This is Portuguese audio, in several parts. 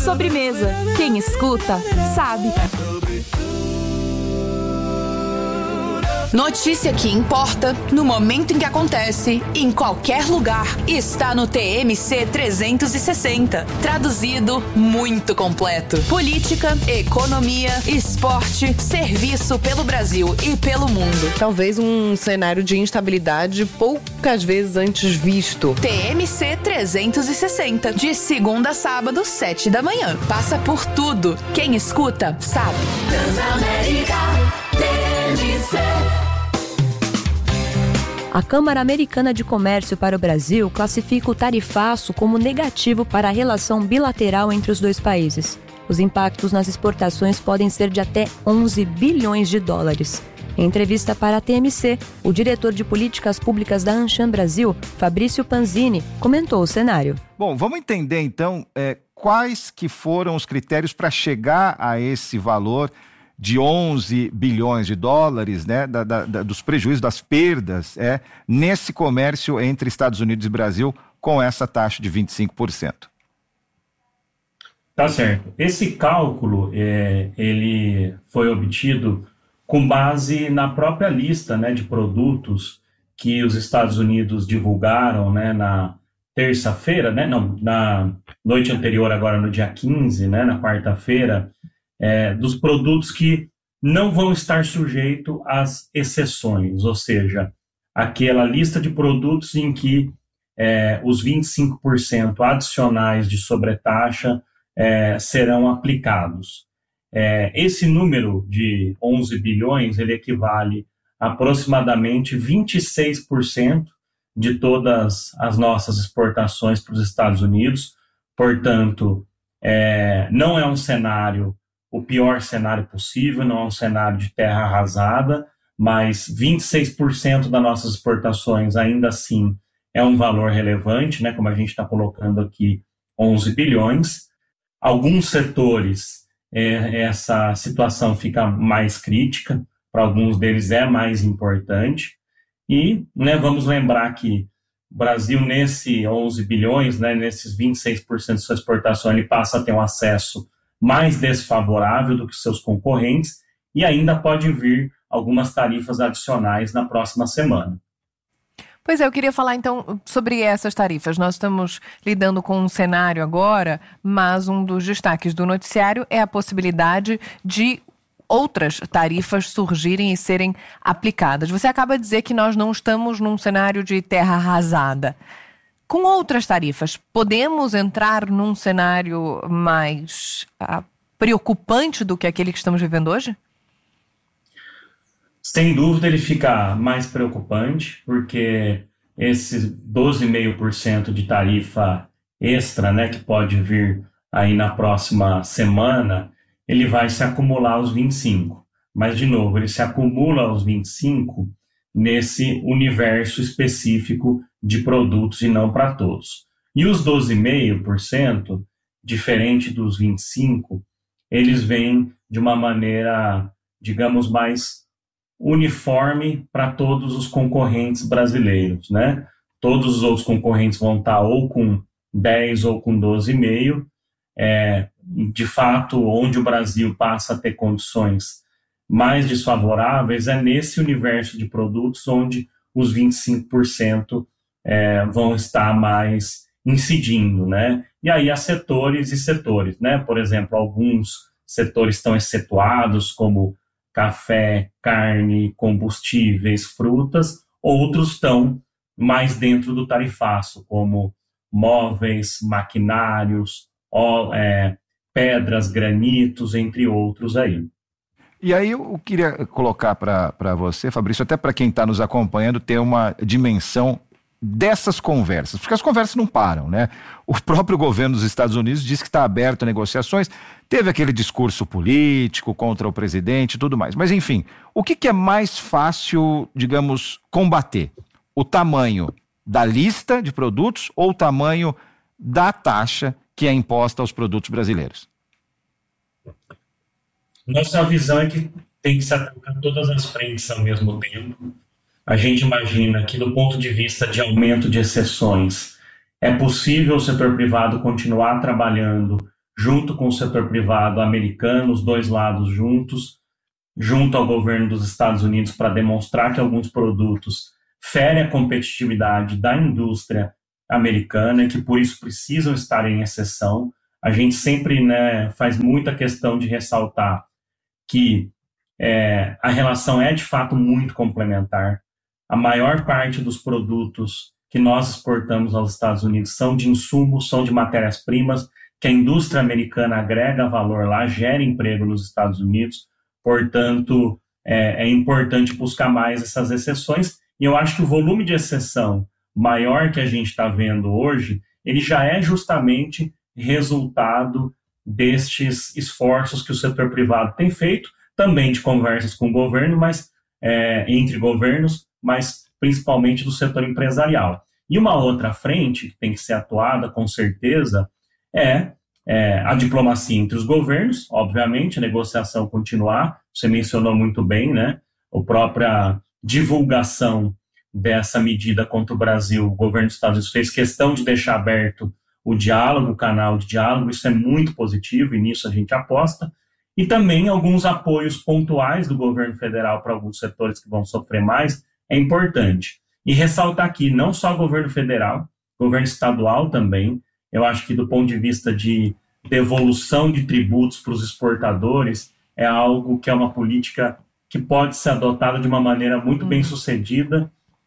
Sobremesa. Quem escuta, sabe. Notícia que importa, no momento em que acontece, em qualquer lugar, está no TMC 360. Traduzido, muito completo. Política, economia, esporte, serviço pelo Brasil e pelo mundo. Talvez um cenário de instabilidade poucas vezes antes visto. TMC 360, de segunda a sábado, 7 da manhã. Passa por tudo. Quem escuta, sabe. Transamérica, TMC. A Câmara Americana de Comércio para o Brasil classifica o tarifaço como negativo para a relação bilateral entre os dois países. Os impactos nas exportações podem ser de até 11 bilhões de dólares. Em entrevista para a TMC, o diretor de políticas públicas da Anshan Brasil, Fabrício Panzini, comentou o cenário. Bom, vamos entender então quais que foram os critérios para chegar a esse valor de 11 bilhões de dólares, né, dos prejuízos, das perdas, nesse comércio entre Estados Unidos e Brasil com essa taxa de 25%. Tá certo. Esse cálculo, ele foi obtido com base na própria lista, né, de produtos que os Estados Unidos divulgaram, né, na terça-feira, né, não, na noite anterior, agora no dia 15, né, na quarta-feira, dos produtos que não vão estar sujeitos às exceções, ou seja, aquela lista de produtos em que os 25% adicionais de sobretaxa serão aplicados. Esse número de 11 bilhões, ele equivale a aproximadamente 26% de todas as nossas exportações para os Estados Unidos, portanto, não é um cenário, o pior cenário possível, não é um cenário de terra arrasada, mas 26% das nossas exportações ainda assim é um valor relevante, né, como a gente está colocando aqui, 11 bilhões. Alguns setores, essa situação fica mais crítica, para alguns deles é mais importante, e, né, vamos lembrar que o Brasil, nesse 11 bilhões, né, nesses 26% de sua exportação, ele passa a ter um acesso mais desfavorável do que seus concorrentes e ainda pode vir algumas tarifas adicionais na próxima semana. Pois é, eu queria falar então sobre essas tarifas. Nós estamos lidando com um cenário agora, mas um dos destaques do noticiário é a possibilidade de outras tarifas surgirem e serem aplicadas. Você acaba de dizer que nós não estamos num cenário de terra arrasada. Com outras tarifas, podemos entrar num cenário mais preocupante do que aquele que estamos vivendo hoje? Sem dúvida ele fica mais preocupante, porque esses 12,5% de tarifa extra, né, que pode vir aí na próxima semana, ele vai se acumular aos 25%. Mas, de novo, ele se acumula aos 25% nesse universo específico de produtos e não para todos. E os 12,5%, diferente dos 25%, eles vêm de uma maneira, digamos, mais uniforme para todos os concorrentes brasileiros, né? Todos os outros concorrentes vão estar ou com 10 ou com 12,5%. De fato, onde o Brasil passa a ter condições mais desfavoráveis é nesse universo de produtos onde os 25% vão estar mais incidindo, né? E aí há setores e setores, né? Por exemplo, alguns setores estão excetuados, como café, carne, combustíveis, frutas, outros estão mais dentro do tarifaço, como móveis, maquinários, pedras, granitos, entre outros aí. E aí eu queria colocar para você, Fabrício, até para quem está nos acompanhando, ter uma dimensão dessas conversas, porque as conversas não param, né? O próprio governo dos Estados Unidos diz que está aberto a negociações, teve aquele discurso político contra o presidente e tudo mais, mas enfim, o que é mais fácil, digamos, combater? O tamanho da lista de produtos ou o tamanho da taxa que é imposta aos produtos brasileiros? Nossa visão é que tem que se atacar todas as frentes ao mesmo tempo. A gente imagina que, do ponto de vista de aumento de exceções, é possível o setor privado continuar trabalhando junto com o setor privado americano, os dois lados juntos, junto ao governo dos Estados Unidos, para demonstrar que alguns produtos ferem a competitividade da indústria americana e que por isso precisam estar em exceção. A gente sempre, né, faz muita questão de ressaltar que a relação é de fato muito complementar. A maior parte dos produtos que nós exportamos aos Estados Unidos são de insumos, são de matérias-primas, que a indústria americana agrega valor lá, gera emprego nos Estados Unidos. Portanto, é importante buscar mais essas exceções. E eu acho que o volume de exceção maior que a gente está vendo hoje, ele já é justamente resultado destes esforços que o setor privado tem feito, também de conversas com o governo, mas entre governos, mas principalmente do setor empresarial. E uma outra frente que tem que ser atuada, com certeza, é a diplomacia entre os governos, obviamente, a negociação continuar. Você mencionou muito bem, né? A própria divulgação dessa medida contra o Brasil, o governo dos Estados Unidos fez questão de deixar aberto o diálogo, o canal de diálogo. Isso é muito positivo e nisso a gente aposta. E também alguns apoios pontuais do governo federal para alguns setores que vão sofrer mais é importante. E ressaltar aqui, não só o governo federal, governo estadual também. Eu acho que do ponto de vista de devolução de tributos para os exportadores, é algo que é uma política que pode ser adotada de uma maneira muito bem sucedida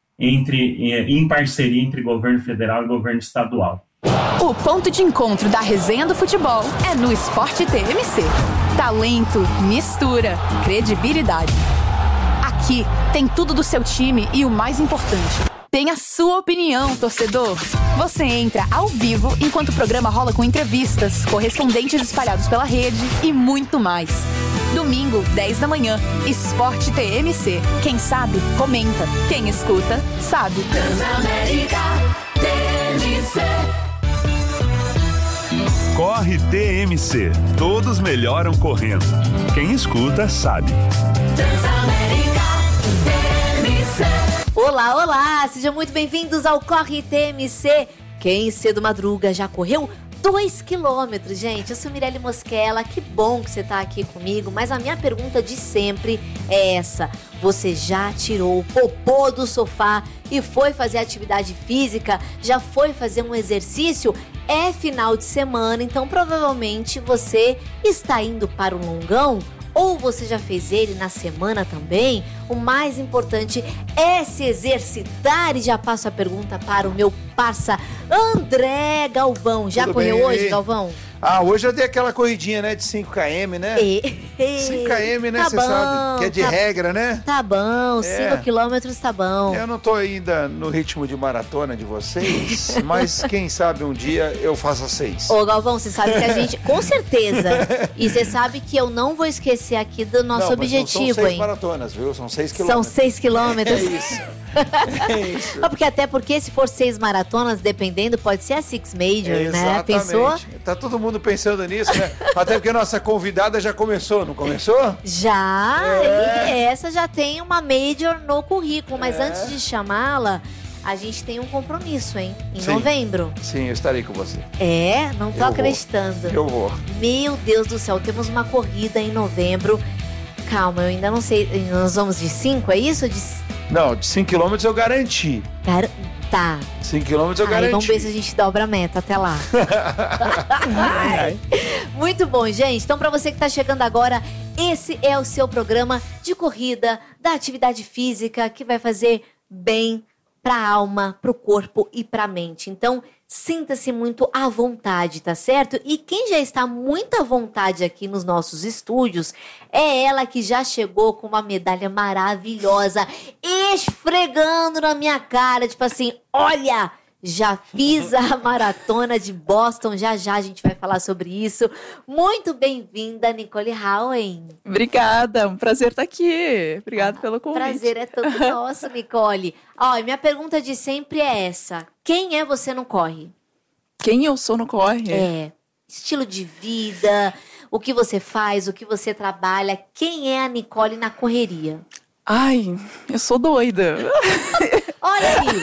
em parceria entre governo federal e governo estadual. O ponto de encontro da resenha do futebol é no Esporte TMC. Talento, mistura, credibilidade. Aqui tem tudo do seu time e o mais importante, tem a sua opinião, torcedor. Você entra ao vivo enquanto o programa rola com entrevistas, correspondentes espalhados pela rede e muito mais. Domingo, 10 da manhã, Esporte TMC. Quem sabe, comenta. Quem escuta, sabe. Transamérica TMC. Corre TMC. Todos melhoram correndo. Quem escuta, sabe. Transamérica TMC. Olá, olá! Sejam muito bem-vindos ao Corre TMC. Quem cedo madruga já correu 2 quilômetros, gente. Eu sou Mirelle Mosquela, que bom que você tá aqui comigo, mas a minha pergunta de sempre é essa: você já tirou o popô do sofá e foi fazer atividade física? Já foi fazer um exercício? É final de semana, então provavelmente você está indo para um longão, ou você já fez ele na semana também. O mais importante é se exercitar. E já passo a pergunta para o meu parça André Galvão. Já correu hoje, Galvão? Hoje eu dei aquela corridinha, né, de 5 km, né? 5 km, né, você sabe, que é de regra, né? Tá bom, 5 quilômetros tá bom. Eu não tô ainda no ritmo de maratona de vocês, mas quem sabe um dia eu faça 6. Ô, Galvão, você sabe que a gente, com certeza, e você sabe que eu não vou esquecer aqui do nosso objetivo, são 6 hein? maratonas, viu? São 6 quilômetros. São 6 quilômetros. É isso. É isso. Até porque se for 6 maratonas, dependendo, pode ser a Six Major, né? Pensou? Tá todo mundo pensando nisso, né? Até porque nossa convidada já começou, não começou? Já, e essa já tem uma Major no currículo, mas antes de chamá-la, a gente tem um compromisso, hein? Em novembro. Sim, eu estarei com você. Não tô acreditando. Eu vou. Meu Deus do céu, temos uma corrida em novembro. Calma, eu ainda não sei. Nós vamos de 5, é isso? Não, de 5 km eu garanti. Tá. 5 km eu garanti. Vamos ver se a gente dobra a meta até lá. Muito bom, gente. Então, para você que tá chegando agora, esse é o seu programa de corrida, da atividade física, que vai fazer bem pra alma, pro corpo e pra mente. Então, sinta-se muito à vontade, tá certo? E quem já está muito à vontade aqui nos nossos estúdios é ela que já chegou com uma medalha maravilhosa, esfregando na minha cara, tipo assim, olha, já fiz a maratona de Boston, já a gente vai falar sobre isso. Muito bem-vinda, Nicole Howen. Obrigada, um prazer estar aqui. Obrigada pelo convite. Prazer é todo nosso, Nicole. Ó, minha pergunta de sempre é essa: quem é você no corre? Quem eu sou no corre? Estilo de vida, o que você faz, o que você trabalha. Quem é a Nicole na correria? Ai, eu sou doida. Olha aí.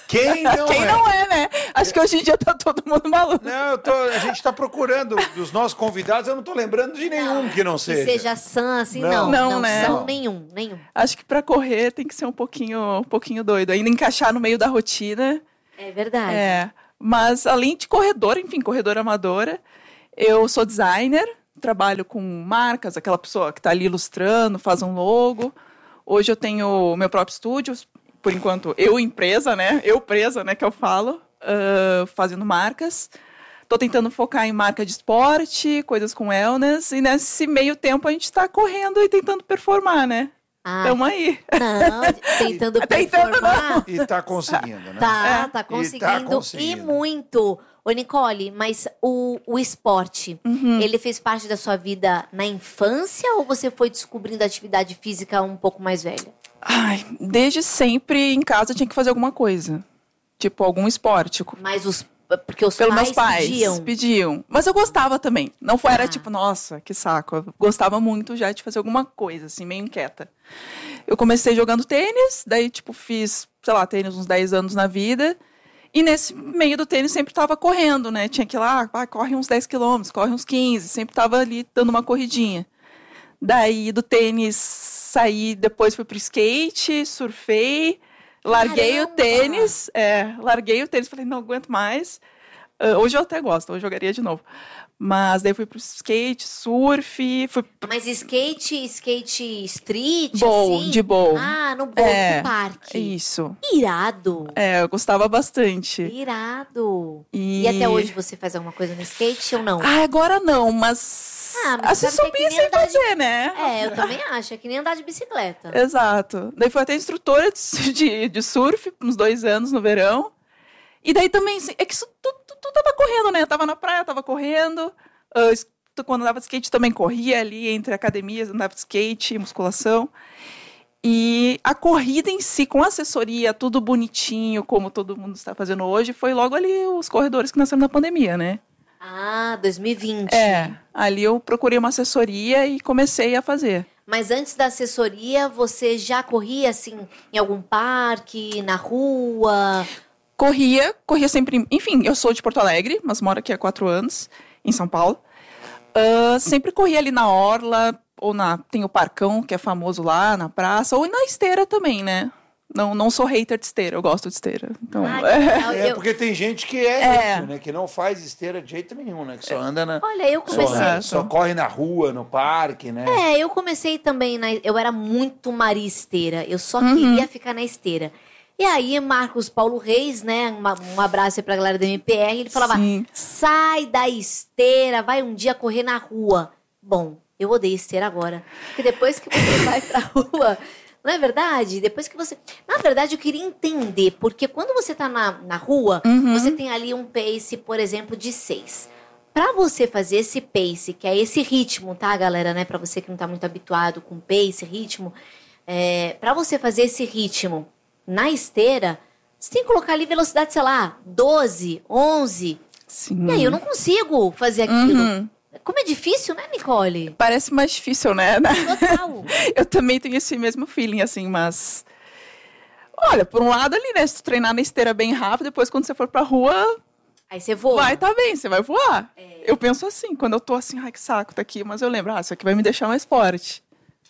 Quem não é, né? Acho que hoje em dia tá todo mundo maluco. Não, a gente tá procurando dos nossos convidados, eu não tô lembrando de nenhum que não seja. Que seja sã, assim, não né? são nenhum. Acho que pra correr tem que ser um pouquinho doido. Ainda encaixar no meio da rotina. É verdade. Mas além de corredora, enfim, corredora amadora, eu sou designer, trabalho com marcas, aquela pessoa que tá ali ilustrando, faz um logo. Hoje eu tenho meu próprio estúdio, por enquanto eu empresa, né? Eu presa, né, que eu falo, fazendo marcas. Tô tentando focar em marca de esporte, coisas com wellness, e nesse meio tempo a gente tá correndo e tentando performar, né? Tamo aí. Não, tentando performar. E tá conseguindo, né? Tá conseguindo. E muito. Ô, Nicole, mas o esporte, ele fez parte da sua vida na infância ou você foi descobrindo a atividade física um pouco mais velha? Ai, desde sempre em casa tinha que fazer alguma coisa. Tipo, algum esporte. Mas porque os meus pais pediam. Mas eu gostava também. Não foi, era tipo, nossa, que saco. Eu gostava muito já de fazer alguma coisa, assim, meio inquieta. Eu comecei jogando tênis, daí, tipo, fiz, sei lá, tênis uns 10 anos na vida. E nesse meio do tênis sempre tava correndo, né? Tinha que ir lá, corre uns 10 quilômetros, corre uns 15. Sempre tava ali dando uma corridinha. Daí do tênis saí, depois fui pro skate, surfei. Larguei o tênis, falei, não aguento mais. Hoje eu até gosto, hoje eu jogaria de novo. Mas daí fui pro skate, surf, Mas skate street, bowl, assim? De bowl. Ah, no bowl do parque. Isso. Irado. Eu gostava bastante. Irado. E até hoje você faz alguma coisa no skate ou não? Agora não, mas se subir sem fazer, né? Eu também acho, é que nem andar de bicicleta. Exato. Daí fui até instrutora de surf, uns 2 anos no verão. E daí também, é que isso tudo tava correndo, né? Eu tava na praia, tava correndo. Quando andava de skate também corria ali entre academias, andava de skate, musculação. E a corrida em si, com assessoria, tudo bonitinho, como todo mundo está fazendo hoje, foi logo ali os corredores que nasceram na pandemia, né? 2020. Ali eu procurei uma assessoria e comecei a fazer. Mas antes da assessoria, você já corria, assim, em algum parque, na rua? Corria sempre... Enfim, eu sou de Porto Alegre, mas moro aqui há 4 anos, em São Paulo. Sempre corria ali na orla, ou tem o Parcão, que é famoso lá, na praça, ou na esteira também, né? Não sou hater de esteira, eu gosto de esteira. Então, porque tem gente que isso, né? Que não faz esteira de jeito nenhum, né? Que só anda na... Olha, eu comecei... Só corre na rua, no parque, né? Eu comecei também, eu era muito Maria Esteira. Eu só queria ficar na esteira. E aí, Marcos Paulo Reis, né? Um abraço aí pra galera da MPR. Ele falava, sai da esteira, vai um dia correr na rua. Bom, eu odeio esteira agora. Porque depois que você vai pra rua... Não é verdade? Depois que você... Na verdade, eu queria entender, porque quando você tá na rua, você tem ali um pace, por exemplo, de 6. Pra você fazer esse pace, que é esse ritmo, tá, galera? Né? Pra você que não tá muito habituado com pace, ritmo. Pra você fazer esse ritmo na esteira, você tem que colocar ali velocidade, sei lá, 12, 11. Sim. E aí eu não consigo fazer aquilo. Como é difícil, né, Nicole? Parece mais difícil, né? Total. Eu também tenho esse mesmo feeling, assim, mas... Olha, por um lado ali, né? Se tu treinar na esteira bem rápido, depois quando você for pra rua... Aí você voa. Vai, tá bem, você vai voar. Eu penso assim, quando eu tô assim, ai, que saco, tá aqui. Mas eu lembro, isso aqui vai me deixar mais forte.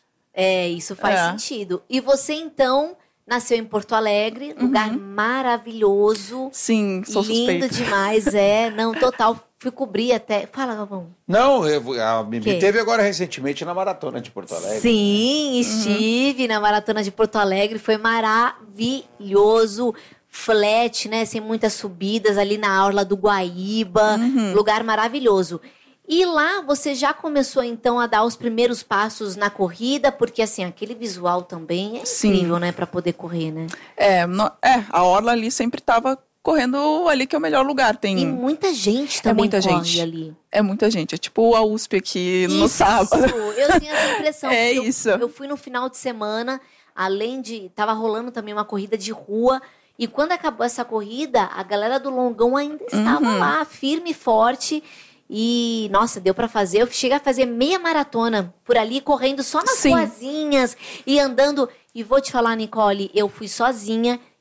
Isso faz sentido. E você, então... Nasceu em Porto Alegre, lugar maravilhoso. Sim, sou suspeita. Lindo demais, Não, total. Fui cobrir até... Fala, Galvão. Não, a Mimi teve agora recentemente na Maratona de Porto Alegre. Sim, estive na Maratona de Porto Alegre. Foi maravilhoso. Flat, né? Sem muitas subidas ali na orla do Guaíba. Lugar maravilhoso. E lá você já começou, então, a dar os primeiros passos na corrida, porque, assim, aquele visual também é incrível, né? Pra poder correr, né? A orla ali sempre tava correndo ali, que é o melhor lugar. E muita gente também corre ali. É muita gente. É tipo a USP aqui no sábado. Eu tenho essa impressão. Isso. Eu fui no final de semana, além de... Tava rolando também uma corrida de rua. E quando acabou essa corrida, a galera do Longão ainda estava lá, firme e forte... E, nossa, deu pra fazer. Eu cheguei a fazer meia maratona por ali, correndo só nas ruazinhas e andando. E vou te falar, Nicole, eu fui sozinha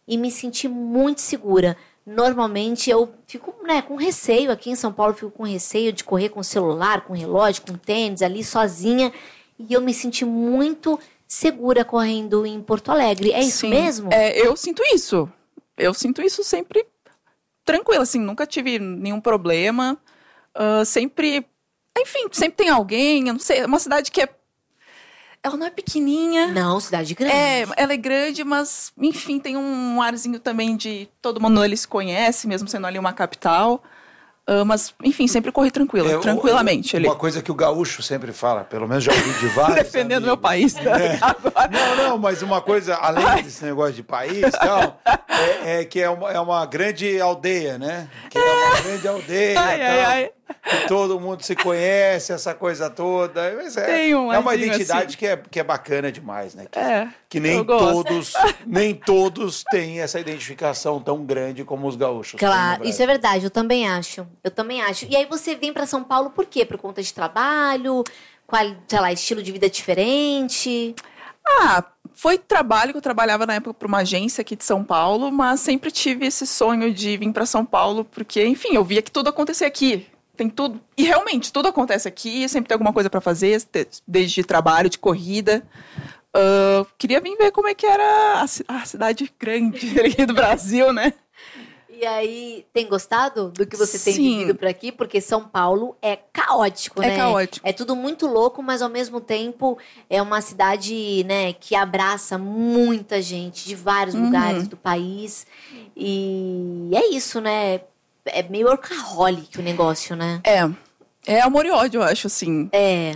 e me senti muito segura. Normalmente eu fico, né, com receio, aqui em São Paulo eu fico com receio de correr com celular, com relógio, com tênis, ali sozinha. E eu me senti muito segura correndo em Porto Alegre. É isso mesmo? Eu sinto isso. Eu sinto isso sempre tranquila, assim, nunca tive nenhum problema. Sempre tem alguém, eu não sei, é uma cidade que ela não é pequenininha. Não, cidade grande. Ela é grande, mas, enfim, tem um arzinho também de todo mundo ali se conhece, mesmo sendo ali uma capital. Mas, enfim, sempre corri tranquilamente. Uma coisa que o gaúcho sempre fala, pelo menos já ouvi de vários defendendo meu país. Agora. Não, mas uma coisa, além desse negócio de país, tal, que é uma grande aldeia, né? Que é uma grande aldeia, que todo mundo se conhece, essa coisa toda. Mas é uma identidade assim, que é bacana demais, né? Que nem todos têm essa identificação tão grande como os gaúchos. Claro, isso é verdade, eu também acho. E aí você vem pra São Paulo por quê? Por conta de trabalho? Sei lá, estilo de vida diferente? Foi trabalho, que eu trabalhava na época para uma agência aqui de São Paulo, mas sempre tive esse sonho de vir para São Paulo, porque, enfim, eu via que tudo acontecia aqui. Tem tudo, e realmente, tudo acontece aqui, sempre tem alguma coisa para fazer, desde trabalho, de corrida. Queria vir ver como é que era a cidade grande aqui do Brasil, né? E aí, tem gostado do que você tem vivido por aqui? Porque São Paulo é caótico, né? É caótico. É tudo muito louco, mas ao mesmo tempo é uma cidade, né, que abraça muita gente de vários lugares do país. E é isso, né? É meio workaholic o negócio, né? É amor e ódio, eu acho, assim.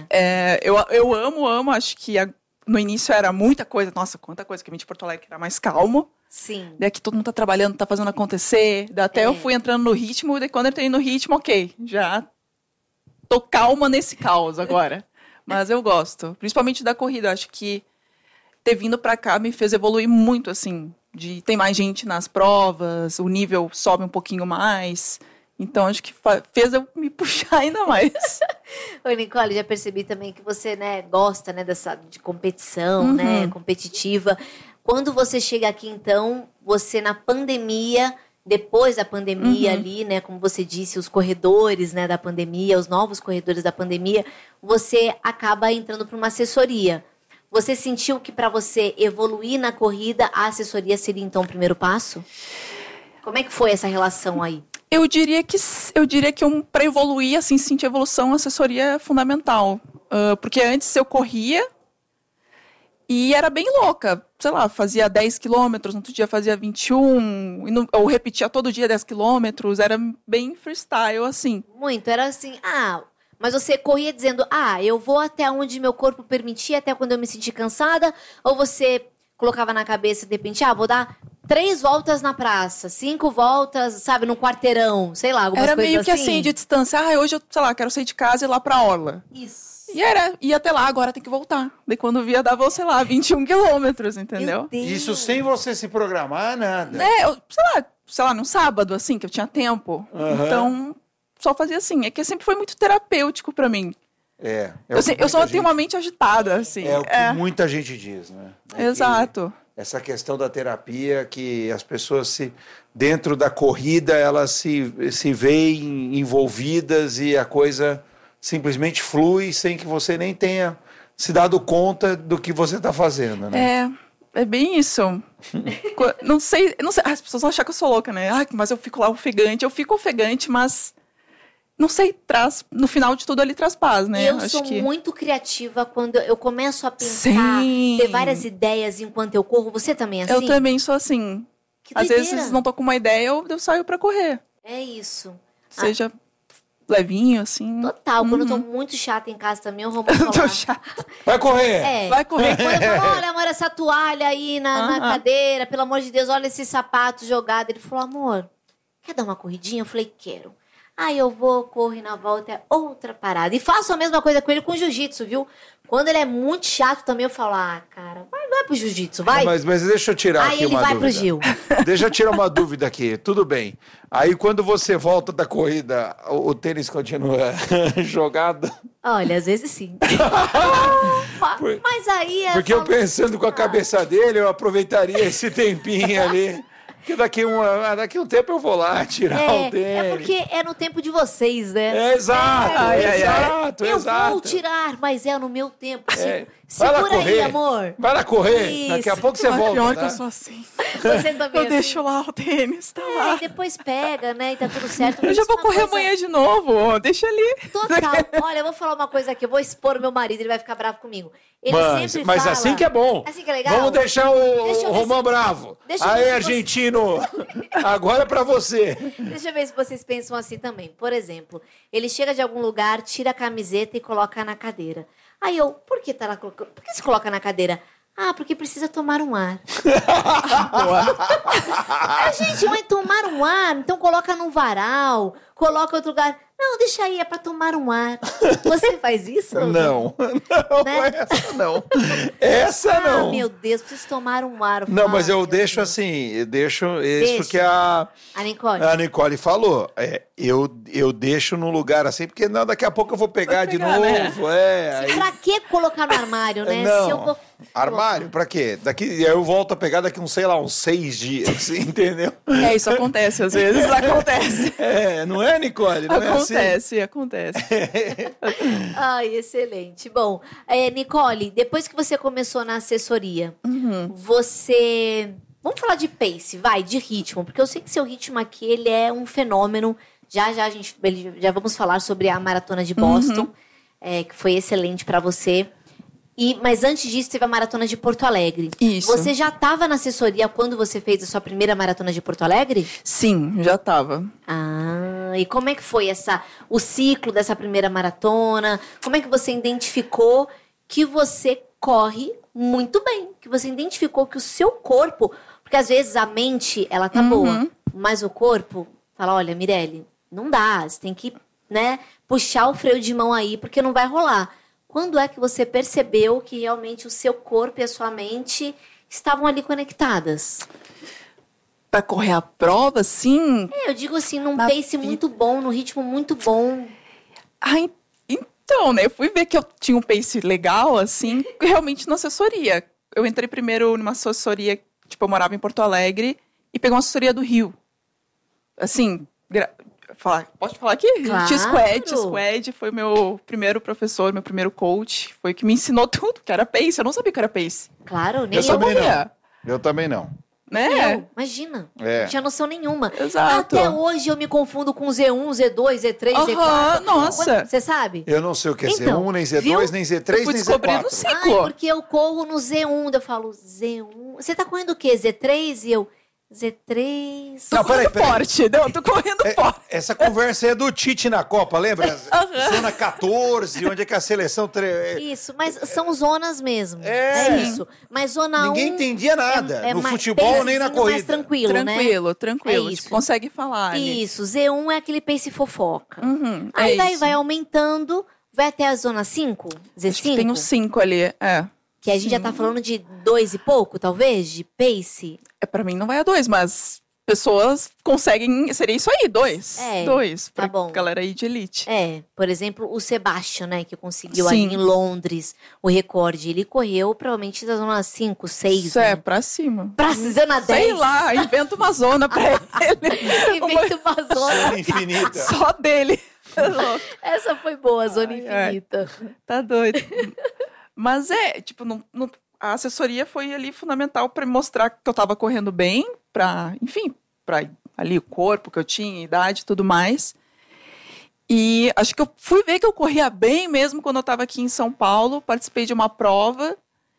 Eu amo, acho que no início era muita coisa. Nossa, quanta coisa, que a gente de Porto Alegre era mais calmo. Sim. Daí que todo mundo tá trabalhando, tá fazendo acontecer. Daí até eu fui entrando no ritmo, daí quando eu entrei no ritmo, ok, já tô calma nesse caos agora. Mas eu gosto, principalmente da corrida. Acho que ter vindo pra cá me fez evoluir muito, assim. Tem mais gente nas provas, o nível sobe um pouquinho mais. Então, acho que fez eu me puxar ainda mais. Oi, Nicole, já percebi também que você, né, gosta, né, de competição, né, competitiva. Quando você chega aqui, então, você na pandemia, depois da pandemia ali, né, como você disse, os corredores, né, da pandemia, os novos corredores da pandemia, você acaba entrando para uma assessoria. Você sentiu que para você evoluir na corrida, a assessoria seria, então, o primeiro passo? Como é que foi essa relação aí? Eu diria que para evoluir, assim, sentir evolução, a assessoria é fundamental. Porque antes eu corria e era bem louca. Sei lá, fazia 10 quilômetros, no outro dia fazia 21, ou repetia todo dia 10 quilômetros. Era bem freestyle, assim. Muito, era assim, mas você corria dizendo, eu vou até onde meu corpo permitir, até quando eu me sentir cansada? Ou você colocava na cabeça, de repente, vou dar 3 voltas na praça, 5 voltas, sabe, num quarteirão, sei lá, algumas coisas assim? Era meio que assim, de distância. Hoje eu, sei lá, quero sair de casa e ir lá pra orla. Isso. E ia até lá, agora tem que voltar. Daí quando via, dava, sei lá, 21 quilômetros, entendeu? Isso sem você se programar, nada. Sei lá, num sábado, assim, que eu tinha tempo. Então, só fazia assim. É que sempre foi muito terapêutico pra mim. Eu só tenho uma mente agitada, assim. É o que muita gente diz, né? Exato. Essa questão da terapia, que as pessoas, dentro da corrida, elas se veem envolvidas e a coisa simplesmente flui sem que você nem tenha se dado conta do que você está fazendo, né? É bem isso. Não sei, as pessoas vão achar que eu sou louca, né? Mas eu fico lá ofegante. Eu fico ofegante, mas não sei, no final de tudo ali traz paz, né? Eu sou muito criativa quando eu começo a pensar, ter várias ideias enquanto eu corro. Você também é assim? Eu também sou assim. Às vezes não tô com uma ideia, eu saio pra correr. É isso. Seja levinho, assim. Total. Quando eu tô muito chata em casa também, eu vou falar. Tô chata. Vai correr! Vai correr. Quando eu falo, olha, amor, essa toalha aí na cadeira, pelo amor de Deus, olha esse sapato jogado. Ele falou, amor, quer dar uma corridinha? Eu falei, quero. Eu vou, corro e na volta é outra parada. E faço a mesma coisa com ele com jiu-jitsu, viu? Quando ele é muito chato também, eu falo, cara, vai pro jiu-jitsu, vai. Mas deixa eu tirar aqui uma dúvida. Aí ele vai pro Gil. Deixa eu tirar uma dúvida aqui, tudo bem. Aí quando você volta da corrida, o tênis continua jogado? Olha, às vezes sim. Mas aí Porque eu pensando com a cabeça dele, eu aproveitaria esse tempinho ali. Porque daqui um tempo eu vou lá tirar o tênis. É porque é no tempo de vocês, né? Exato. Eu vou tirar, mas é no meu tempo. Vai lá Segura correr. aí, amor. Vai lá correr. Isso. Daqui a pouco você volta. Pior tá? que eu sou assim. Você também Eu deixo lá o tênis, tá lá. E depois pega, né? E tá tudo certo. Eu já vou correr amanhã de novo, deixa ali. Total. Olha, eu vou falar uma coisa aqui. Eu vou expor o meu marido, ele vai ficar bravo comigo. Ele sempre Mas fala... assim que é bom. Assim que é legal. Vamos deixar Deixa eu o ver Romão se- bravo. Deixa eu ver Aí, se argentino. Agora é pra você. Deixa eu ver se vocês pensam assim também. Por exemplo, ele chega de algum lugar, tira a camiseta e coloca na cadeira. Aí eu, por que tá lá colocando? Por que se coloca na cadeira? Ah, porque precisa tomar um ar. Gente, mas tomar um ar, então coloca num varal, coloca em outro lugar. Não, deixa aí, é pra tomar um ar. Você faz isso? Não, Né? essa não. Essa não. Ah, meu Deus, preciso tomar um ar. Não, mas eu meu deixo Deus. assim, eu deixo isso Deixa. que a A Nicole. Nicole falou. Eu deixo no lugar assim, porque não, daqui a pouco eu vou pegar de pegar, novo. Aí... Pra que colocar no armário, né? Não. Se eu vou... Armário, pra quê? Daqui eu volto a pegar daqui uns 6 dias, entendeu? Isso acontece às vezes, acontece. Não é, Nicole? Não Acontece. é assim? Ai, excelente. Bom, Nicole, depois que você começou na assessoria, você... Vamos falar de pace, de ritmo, porque eu sei que seu ritmo aqui, ele é um fenômeno. Já já vamos falar sobre a Maratona de Boston, que foi excelente pra você. Mas antes disso, teve a Maratona de Porto Alegre. Isso. Você já estava na assessoria quando você fez a sua primeira Maratona de Porto Alegre? Sim, já tava. Ah, e como é que foi o ciclo dessa primeira maratona? Como é que você identificou que você corre muito bem? Que você identificou que o seu corpo... Porque às vezes a mente, ela tá boa, mas o corpo fala, olha, Mirelle, não dá, você tem que, puxar o freio de mão aí, porque não vai rolar. Quando é que você percebeu que realmente o seu corpo e a sua mente estavam ali conectadas? Pra correr a prova, sim. Eu digo assim, num pace muito bom, num ritmo muito bom. Então, eu fui ver que eu tinha um pace legal, assim, realmente na assessoria. Eu entrei primeiro numa assessoria, eu morava em Porto Alegre, e peguei uma assessoria do Rio. Assim, pode falar aqui? Claro. Squad foi meu primeiro professor, meu primeiro coach. Foi que me ensinou tudo, que era pace. Eu não sabia que era pace. Claro, nem Eu também não. sabia. Eu também não. Né? Imagina. É. Não tinha noção nenhuma. Exato. Até hoje eu me confundo com Z1, Z2, Z3, Z4. Nossa. Você sabe? Eu não sei o que é Então, Z1, nem Z2, viu? nem Eu Z3, fui nem descobrir Z4. no ciclo. Porque eu corro no Z1. Eu falo, Z1. Você tá correndo o quê? Z3? E eu, Z3. Não, peraí. Forte, não, eu tô correndo forte. Essa conversa é do Tite na Copa, lembra? Zona 14, onde é que a seleção... Isso, mas são zonas mesmo. É. isso. Mas zona 1... Ninguém entendia nada, no mais- futebol nem na pacezinho mais corrida. tranquilo, né? Tranquilo. É isso. Consegue falar. ali. Isso, Z1 é aquele pace fofoca. é Aí isso. vai aumentando, vai até a zona 5, Z5. Acho que tem uns 5 ali, Que a gente já tá falando de 2 e pouco, talvez, de pace. Pra mim não vai a 2, mas pessoas conseguem... Seria isso aí, 2. 2, pra bom. galera aí de elite. Por exemplo, o Sebastian, né, que conseguiu Sim. ali em Londres o recorde. Ele correu provavelmente da zona 5, 6, Isso né? pra cima. Pra zona 10. Sei lá, inventa uma zona pra ele. Inventa uma zona. Zona infinita. Só dele. Essa foi boa, zona infinita. Tá doido. Mas a assessoria foi ali fundamental para me mostrar que eu tava correndo bem, pra ali o corpo que eu tinha, idade e tudo mais. E acho que eu fui ver que eu corria bem mesmo quando eu tava aqui em São Paulo, participei de uma prova.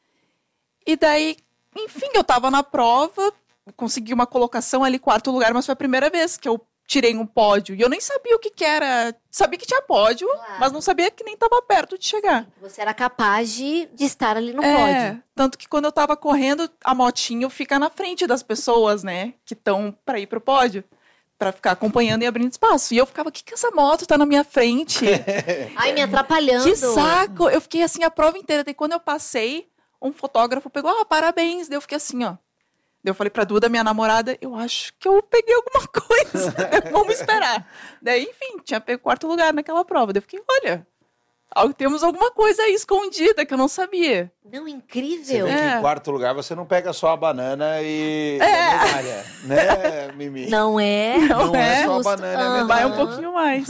E daí, enfim, eu tava na prova, consegui uma colocação ali, 4º lugar, mas foi a primeira vez que eu tirei um pódio. E eu nem sabia o que era. Sabia que tinha pódio, mas não sabia que nem estava perto de chegar. Você era capaz de estar ali no pódio. Tanto que quando eu tava correndo, a motinho fica na frente das pessoas, né? Que estão para ir pro pódio. Pra ficar acompanhando e abrindo espaço. E eu ficava, o que essa moto tá na minha frente? Ai, me atrapalhando. Que saco! Eu fiquei assim a prova inteira. Daí quando eu passei, um fotógrafo pegou, parabéns. Daí eu fiquei assim, ó. Daí eu falei pra Duda, minha namorada, eu acho que eu peguei alguma coisa. Vamos esperar. Daí, enfim, tinha pego 4º lugar naquela prova. Daí eu fiquei, olha, Temos alguma coisa aí escondida que eu não sabia. Não, Você incrível. vê que em quarto lugar você não pega só a banana e a medalha, né, Mimi? Não é? Não é só a justo. banana e a medalha. Vai um pouquinho mais.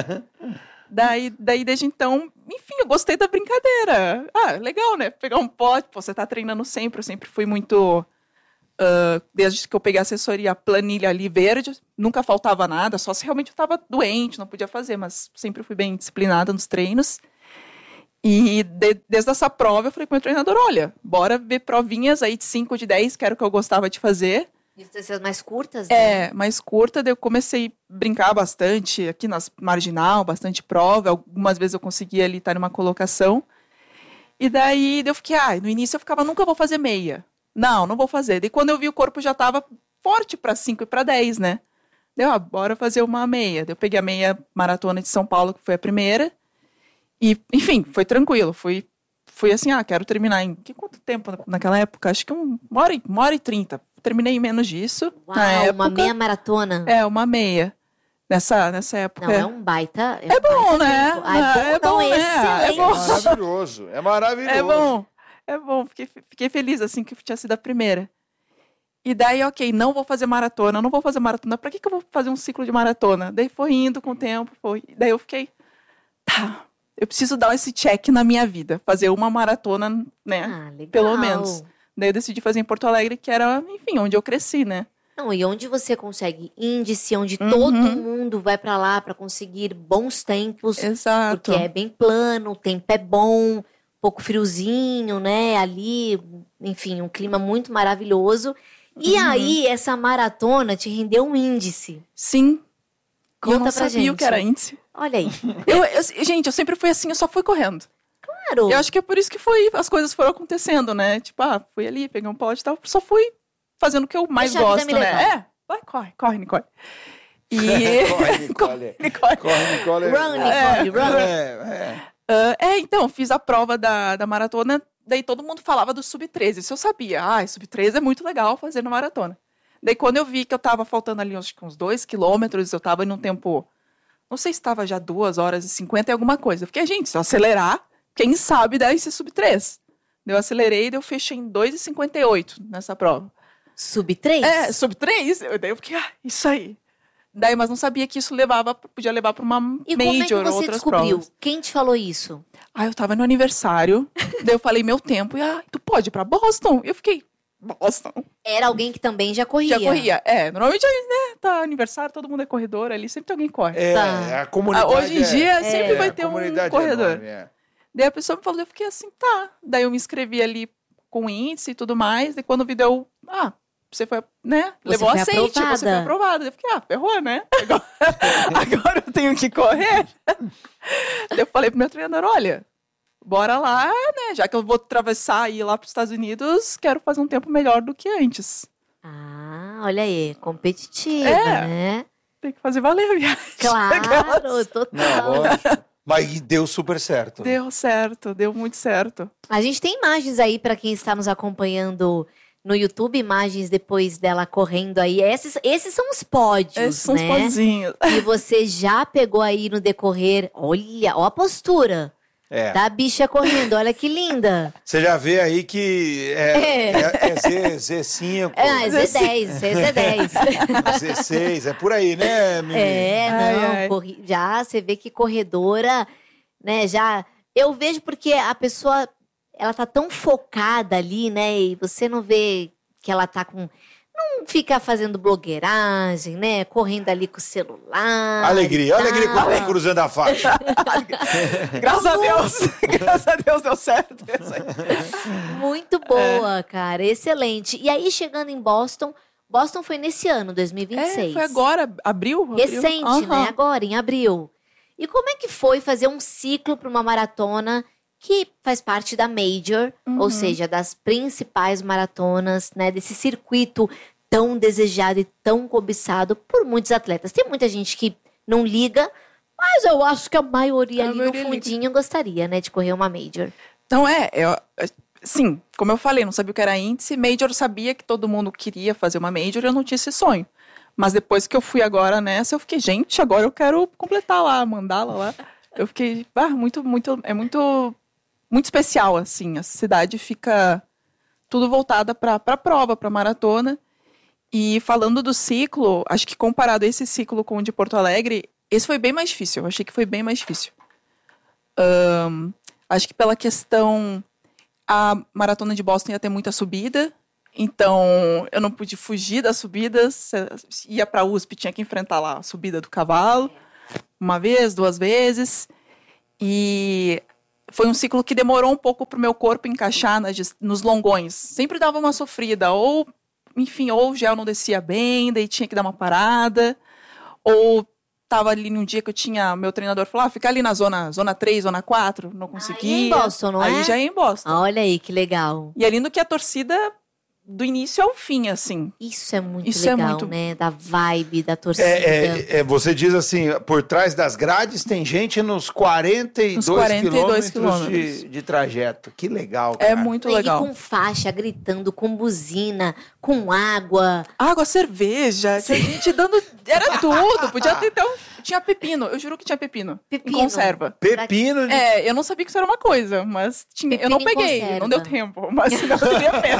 Daí, desde então, enfim, eu gostei da brincadeira. Legal, né? Pegar um pote, você tá treinando sempre. Eu sempre fui muito... desde que eu peguei a assessoria, a planilha ali verde, nunca faltava nada, só se realmente eu tava doente, não podia fazer, mas sempre fui bem disciplinada nos treinos. E desde essa prova eu falei pro meu treinador, olha, bora ver provinhas aí de 5, de 10, que era o que eu gostava de fazer. Essas mais curtas, né? Mais curta, daí eu comecei a brincar bastante aqui nas marginal, bastante prova, algumas vezes eu conseguia ali estar numa colocação. E daí eu fiquei, no início eu ficava, nunca vou fazer meia. Não vou fazer. Daí quando eu vi o corpo já tava forte para 5 e para 10, né? Deu, bora fazer uma meia. Daí eu peguei a meia maratona de São Paulo, que foi a primeira. E, enfim, foi tranquilo. Fui assim, quero terminar em... Quanto tempo naquela época? Acho que 1h30. Terminei em menos disso. Uau, na época. Uma meia maratona. Uma meia. Nessa época. Não, é um baita... É bom, né? É bom, né? excelente. É bom. Maravilhoso, é maravilhoso. É bom, fiquei feliz, assim, que tinha sido a primeira. E daí, não vou fazer maratona. Pra que eu vou fazer um ciclo de maratona? Daí foi indo com o tempo, Daí eu fiquei, eu preciso dar esse check na minha vida. Fazer uma maratona, né, legal. pelo menos. Daí eu decidi fazer em Porto Alegre, que era, enfim, onde eu cresci, né. Não, e onde você consegue índice, onde todo mundo vai pra lá pra conseguir bons tempos. Exato. Porque é bem plano, o tempo é bom, pouco friozinho, né, ali, enfim, um clima muito maravilhoso. E aí, essa maratona te rendeu um índice. Sim. Conta eu não pra sabia gente. o que era índice. Olha aí. Gente, eu sempre fui assim, eu só fui correndo. Claro. Eu acho que é por isso que as coisas foram acontecendo, né? Tipo, fui ali, peguei um pote e tal, só fui fazendo o que eu mais Deixa a vida gosto, me né? levar. Vai, corre, Nicole. E... Corre, Nicole. Run, Nicole, run. Então, fiz a prova da maratona, daí todo mundo falava do sub-13, isso eu sabia. Sub-13 é muito legal fazer na maratona. Daí quando eu vi que eu tava faltando ali acho que uns 2 quilômetros, eu tava em um tempo, não sei se estava já 2h50 e alguma coisa. Eu fiquei, gente, se eu acelerar, quem sabe dá esse sub-3. Daí eu acelerei e eu fechei em 2h58 nessa prova. Sub-3? Sub-3. Daí eu fiquei, isso aí. Daí, mas não sabia que isso podia levar para uma e major ou outras provas. E como é que você descobriu? Quem te falou isso? Eu tava no aniversário, daí eu falei meu tempo, e tu pode ir pra Boston? Eu fiquei, Boston? Era alguém que também já corria? Já corria, normalmente, né, tá aniversário, todo mundo é corredor ali, sempre alguém corre. A comunidade hoje em dia, sempre vai ter um corredor. Enorme, Daí a pessoa me falou, eu fiquei assim, Daí eu me inscrevi ali com índice e tudo mais, daí quando o vídeo você foi, né? Levou aceite, você foi aprovada. Eu fiquei, ferrou, né? Agora eu tenho que correr. Daí eu falei pro meu treinador, olha, bora lá, né? Já que eu vou atravessar e ir lá pros Estados Unidos, quero fazer um tempo melhor do que antes. Olha aí, competitiva, né? Tem que fazer valer a viagem. Claro, total. Não, lógico. Mas deu super certo. Deu certo, deu muito certo. A gente tem imagens aí para quem está nos acompanhando no YouTube, imagens depois dela correndo aí. Esses são os pódios, Esses são os podzinhos. E você já pegou aí no decorrer, olha a postura da bicha correndo, olha que linda. Você já vê aí que Z5. Z10, Z10. Z6, é por aí, né, Mimi? Já você vê que corredora, né, já... Eu vejo porque a pessoa... Ela tá tão focada ali, né? E você não vê que ela tá com... Não fica fazendo blogueiragem, né? Correndo ali com o celular. Alegria quando tá cruzando a faixa. Graças a Deus deu certo. Muito boa, cara. Excelente. E aí, chegando em Boston foi nesse ano, 2026. Foi agora, abril? Recente, né? Agora, em abril. E como é que foi fazer um ciclo para uma maratona que faz parte da Major, ou seja, das principais maratonas, né, desse circuito tão desejado e tão cobiçado por muitos atletas. Tem muita gente que não liga, mas eu acho que a maioria ali no fundinho gostaria, né, de correr uma Major. Então sim, como eu falei, não sabia o que era índice, Major eu sabia que todo mundo queria fazer uma Major, eu não tinha esse sonho. Mas depois que eu fui agora nessa, eu fiquei, gente, agora eu quero completar lá, mandá-la lá. Eu fiquei, é muito especial, assim. A cidade fica tudo voltada para a prova, para maratona. E falando do ciclo, acho que comparado esse ciclo com o de Porto Alegre, esse foi bem mais difícil. Eu achei que foi bem mais difícil. Acho que pela questão, a maratona de Boston ia ter muita subida. Então, eu não pude fugir das subidas. Ia para a USP, tinha que enfrentar lá a subida do cavalo. Uma vez, 2 vezes. E foi um ciclo que demorou um pouco para o meu corpo encaixar nos longões. Sempre dava uma sofrida. Ou o gel não descia bem, daí tinha que dar uma parada. Ou tava ali num dia que eu tinha... Meu treinador falou, fica ali na zona 3, zona 4. Não conseguia. Aí é em Boston, não é? Aí já é em Boston. Olha aí, que legal. E ali no que a torcida... do início ao fim, assim. Isso é muito legal, né? Da vibe, da torcida. Você diz assim, por trás das grades tem gente nos 42 quilômetros de trajeto. Que legal, cara. É muito legal. E com faixa, gritando, com buzina, com água. Água, cerveja, tinha gente dando... Era tudo. Podia ter então... Tinha pepino, eu juro que tinha pepino. Em conserva. Pepino? Eu não sabia que isso era uma coisa, mas tinha. Eu não peguei, não deu tempo, mas não teria pena.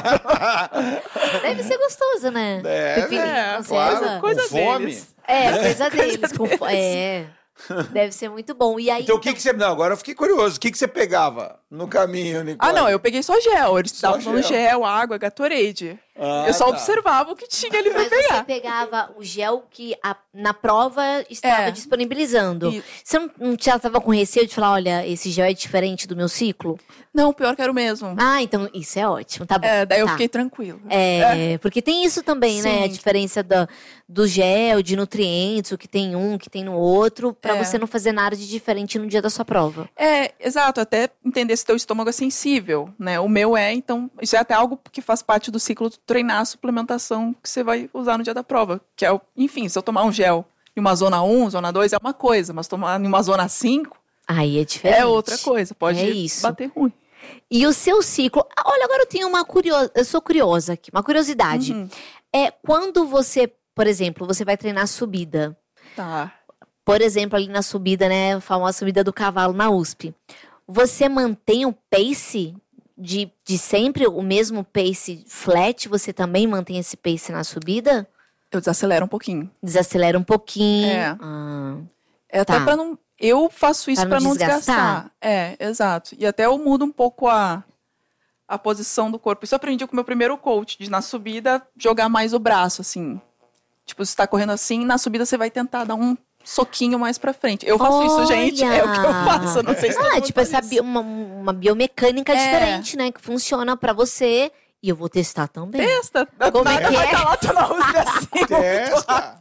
Deve ser gostoso, né? Pepino em conserva. Claro, coisa fome. deles. Coisa deles. Deve ser muito bom. E aí, então, o que você... Não, agora eu fiquei curioso. O que você pegava no caminho, Nicole? Não, eu peguei só gel. Eles estavam usando gel, água, Gatorade. Eu só observava o que tinha ali pra pegar. Mas você pegava o gel que na prova estava disponibilizando. Você não estava com receio de falar, olha, esse gel é diferente do meu ciclo? Não, pior que era o mesmo. Então isso é ótimo, tá bom. Daí eu fiquei tranquila. Porque tem isso também, né? A diferença do gel, de nutrientes, o que tem um, o que tem no outro, pra você não fazer nada de diferente no dia da sua prova. Exato. Até entender se teu estômago é sensível, né? O meu então, isso é até algo que faz parte do ciclo de treinar a suplementação que você vai usar no dia da prova. Que é, enfim, se eu tomar um gel em uma zona 1, zona 2 é uma coisa, mas tomar em uma zona 5... Aí é diferente. É outra coisa, pode bater ruim. E o seu ciclo... Olha, agora eu tenho eu sou curiosa aqui, uma curiosidade. Quando você, por exemplo, você vai treinar subida. Tá. Por exemplo, ali na subida, né, a famosa subida do cavalo na USP. Você mantém o pace de sempre, o mesmo pace flat? Você também mantém esse pace na subida? Eu desacelero um pouquinho. Desacelera um pouquinho. Até pra não... Eu faço isso pra não desgastar. Exato. E até eu mudo um pouco a posição do corpo. Isso eu aprendi com o meu primeiro coach, de na subida jogar mais o braço, assim. Tipo, você tá correndo assim, na subida você vai tentar dar um soquinho mais pra frente. Eu faço isso, gente. É o que eu faço. Não sei se todo mundo tipo, uma biomecânica diferente, né? Que funciona pra você. E eu vou testar também. Testa. Como é que vai estar lá, tu não usa assim. Testa.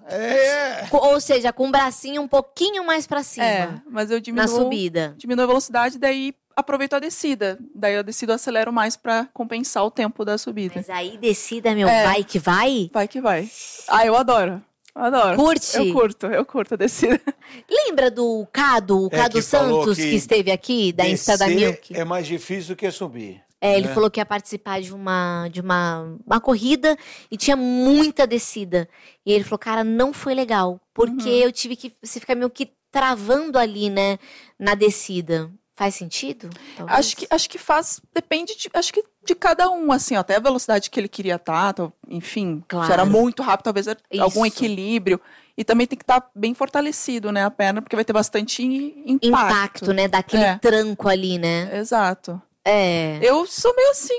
Ou seja, com o bracinho um pouquinho mais pra cima. Mas eu diminuo... Na subida. Diminuo a velocidade, daí aproveito a descida. Daí a descida eu acelero mais pra compensar o tempo da subida. Mas aí descida, vai que vai? Vai que vai. Eu adoro. Adoro. Curte? Eu curto a descida. Lembra do Cado Santos, que esteve aqui, da Insta da Milk? É mais difícil do que subir. Ele falou que ia participar de uma corrida e tinha muita descida. E ele falou, cara, não foi legal. Porque eu tive que você ficar meio que travando ali, né, na descida. Faz sentido? Acho que faz, depende de cada um, assim, até a velocidade que ele queria estar, enfim, se era muito rápido, talvez algum equilíbrio. E também tem que estar bem fortalecido, né, a perna, porque vai ter bastante impacto. Né, daquele tranco ali, né? Exato. Eu sou meio assim,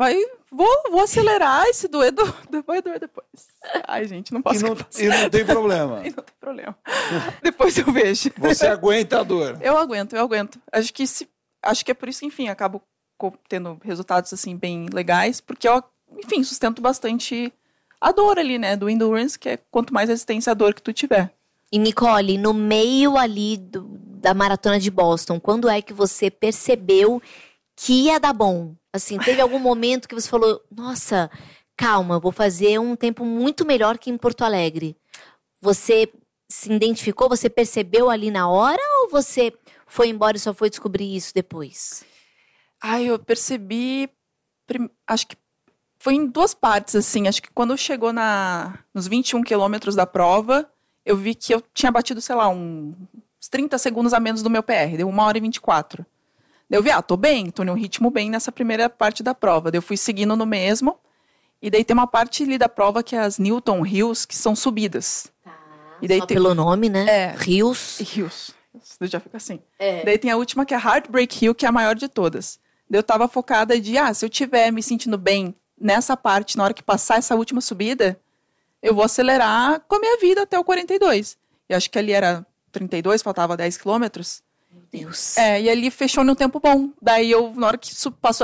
vou acelerar, e se doer, vai doer depois. Ai, gente, não posso E não tem problema. E não tem problema. Depois eu vejo. Você aguenta a dor? Eu aguento. Acho que é por isso que, enfim, acabo tendo resultados, assim, bem legais, porque eu, enfim, sustento bastante a dor ali, né, do endurance, que é quanto mais resistência à dor que tu tiver. E, Nicole, no meio ali da maratona de Boston, quando é que você percebeu que ia dar bom? Assim, teve algum momento que você falou, nossa, calma, vou fazer um tempo muito melhor que em Porto Alegre. Você se identificou, você percebeu ali na hora ou você foi embora e só foi descobrir isso depois? Eu percebi, acho que foi em 2 partes, assim. Acho que quando chegou nos 21 quilômetros da prova, eu vi que eu tinha batido, sei lá, uns 30 segundos a menos do meu PR, deu 1h24. Daí eu vi, tô bem, tô num ritmo bem nessa primeira parte da prova. Daí eu fui seguindo no mesmo, e daí tem uma parte ali da prova que é as Newton Hills, que são subidas. E daí pelo nome, né? Hills. Eu já fico assim. Daí tem a última que é Heartbreak Hill, que é a maior de todas. Daí eu tava focada de, se eu tiver me sentindo bem nessa parte, na hora que passar essa última subida, eu vou acelerar com a minha vida até o 42. E acho que ali era 32, faltava 10 quilômetros. Meu Deus. E ali fechou num tempo bom. Daí eu, na hora que passou